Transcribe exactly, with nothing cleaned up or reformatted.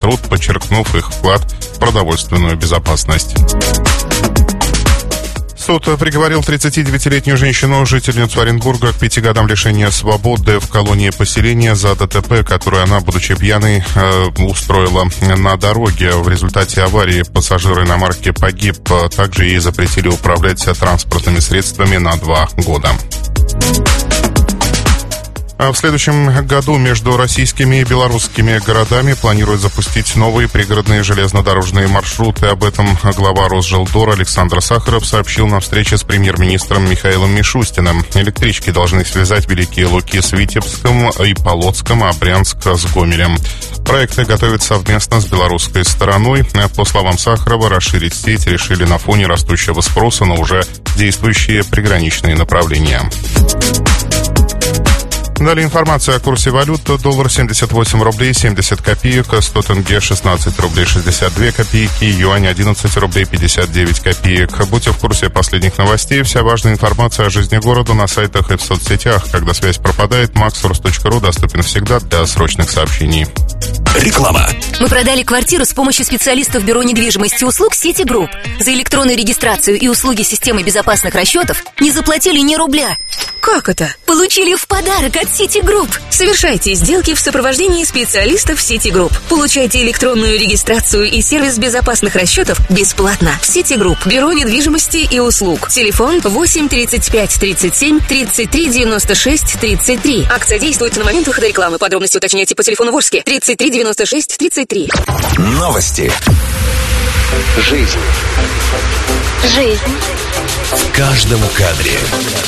труд, подчеркнув их вклад в продовольственную безопасность. Суд приговорил тридцатидевятилетнюю женщину, жительницу Оренбурга, к пяти годам лишения свободы в колонии поселения за ДТП, которую она, будучи пьяной, э, устроила на дороге. В результате аварии пассажир иномарки погиб. Также ей запретили управлять транспортными средствами на два года. В следующем году между российскими и белорусскими городами планируют запустить новые пригородные железнодорожные маршруты. Об этом глава Росжелдора Александр Сахаров сообщил на встрече с премьер-министром Михаилом Мишустиным. Электрички должны связать Великие Луки с Витебском и Полоцком, а Брянск с Гомелем. Проекты готовят совместно с белорусской стороной. По словам Сахарова, расширить сеть решили на фоне растущего спроса на уже действующие приграничные направления. Далее информация о курсе валют. Доллар семьдесят восемь рублей семьдесят копеек, сто тенге шестнадцать рублей шестьдесят две копейки, юань одиннадцать рублей пятьдесят девять копеек. Будьте в курсе последних новостей. Вся важная информация о жизни города на сайтах и в соцсетях. Когда связь пропадает, максурс точка ру доступен всегда для срочных сообщений. Реклама. Мы продали квартиру с помощью специалистов Бюро недвижимости и услуг City Group. За электронную регистрацию и услуги системы безопасных расчетов не заплатили ни рубля. Как это? Получили в подарок от City Group. Совершайте сделки в сопровождении специалистов City Group. Получайте электронную регистрацию и сервис безопасных расчетов бесплатно. City Group. Бюро недвижимости и услуг. Телефон восемь тридцать пять тридцать семь тридцать три девяносто шесть тридцать три. Акция действует на момент выхода рекламы. Подробности уточняйте по телефону Ворске тридцать три девяносто шесть тридцать три. Новости. Жизнь. Жизнь. В каждом кадре.